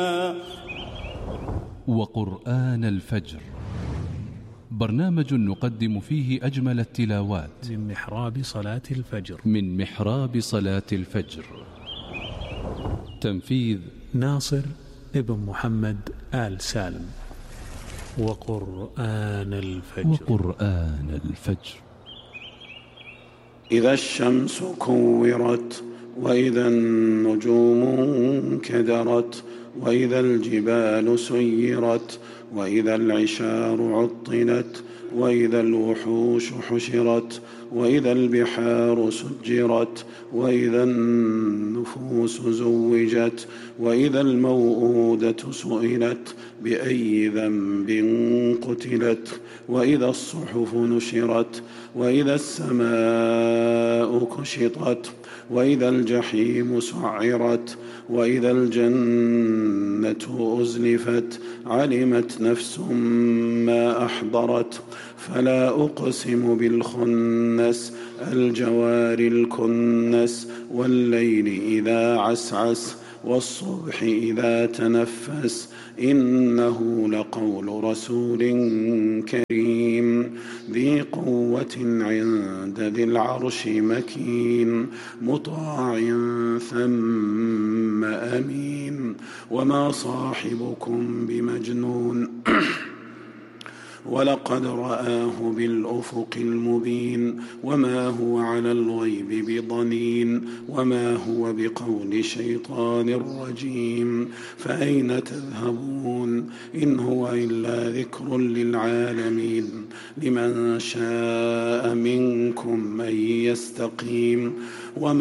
وقرآن الفجر، برنامج نقدم فيه أجمل التلاوات من محراب صلاة الفجر. تنفيذ ناصر ابن محمد آل سالم. وقرآن الفجر. إذا الشمس كورت، وإذا النجوم انكدرت، وإذا الجبال سيرت، وإذا العشار عطلت، وإذا الوحوش حشرت، وإذا البحار سجرت، وإذا النفوس زوجت، وإذا الموءودة سئلت بأي ذنب قتلت، وإذا الصحف نشرت، وإذا السماء كشطت، وإذا الجحيم سعرت، وإذا الجنة أزلفت، علمت نفس ما أحضرت. فلا أقسم بالخنس، الجوار الكنس، والليل إذا عسعس، والصبح إذا تنفس، إنه لقول رسول كريم ذي قوة عند ذي العرش مكين، مطاع ثم أمين. وما صاحبكم بمجنون ولقد رآه بالأفق المبين، وما هو على الغيب بضنين، وما هو بقول شيطان رجيم. فأين تذهبون؟ إن هو إلا ذكر للعالمين، لمن شاء منكم أن يستقيم. وما